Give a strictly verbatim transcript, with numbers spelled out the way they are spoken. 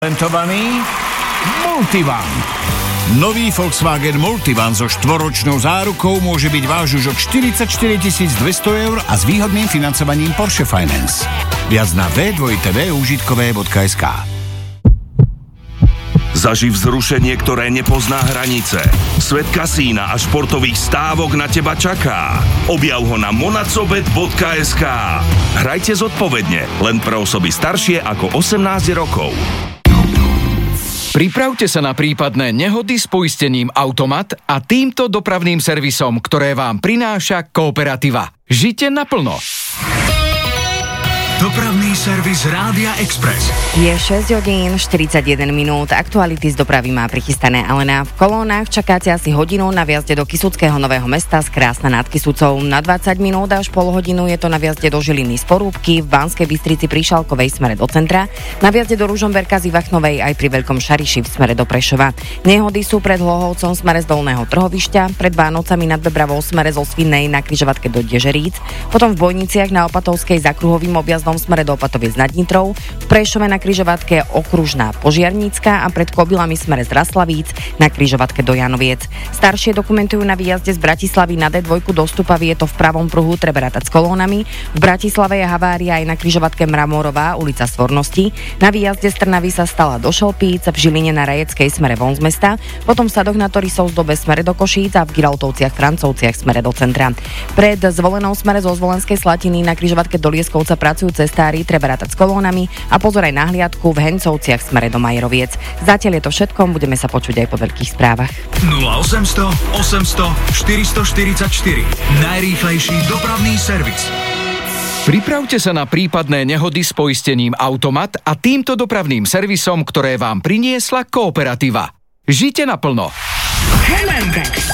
Prezentovaný Multivan. Nový Volkswagen Multivan so štvoročnou zárukou môže byť váš už od štyridsaťštyri tisíc dvesto eur a s výhodným financovaním Porsche Finance. Viac na w w w bodka užitkové bodka es ká. Zaživ vzrušenie, ktoré nepozná hranice. Svet kasína a športových stávok na teba čaká. Objav ho na monacobet bodka es ká. Hrajte zodpovedne, len pre osoby staršie ako osemnásť rokov. Pripravte sa na prípadné nehody s poistením Automat a týmto dopravným servisom, ktoré vám prináša Kooperativa. Žite naplno. Dopravný servis Rádia Express. Je šesť hodín štyridsaťjeden minút. Aktuality z dopravy má prichystané Elena. V kolónach čakáte asi hodinu na vjazde do Kysuckého Nového Mesta z Krásna nad Kysucou. Na dvadsať minút až pol hodinu je to na vjazde do Žiliny z Porúbky, v Banskej Bystrici pri Šalkovej smere do centra, na vjazde do Ružomberka z Ivachnovej aj pri Veľkom Šariši v smere do Prešova. Nehody sú pred Hlohovcom smere z Dolného Trhovišťa, pred Bánocami nad Bebravou smere zo Svinnej na križovatke do Dežeríc, potom v Bojniciach na Opatovskej za kruhovým objazdom smere do Opatoviec nad Nitrou, v Prešove na križovatke Okružná Požiarnícka a pred Kobylami smere z Raslavíc na križovatke do Janoviec. Staršie dokumentujú na výjazde z Bratislavy na dé dva do Stupavy, je to v pravom pruhu, treba rátať s kolónami. V Bratislave je havária aj na križovatke Mramorová, ulica Svornosti. Na výjazde z Trnavy sa stala do Šelpíc, v Žiline na Rajeckej smere von z mesta, potom v Sadoch na Torisov z Dobe smere do Košíc a v Giraltovciach Francovciach smere do centra. Pred Zvolenou smere zo Zvolenskej Slatiny na križovatke do Lieskovca pracujú cestári, treba rátať s kolónami a pozor aj na hliadku v Hencovciach smere do Majeroviec. Zatiaľ je to všetko, budeme sa počuť aj po veľkých správach. nula osemsto osemsto štyristoštyridsaťštyri. Najrýchlejší dopravný servis. Pripravte sa na prípadné nehody s poistením Automat a týmto dopravným servisom, ktoré vám priniesla Kooperativa. Žite naplno.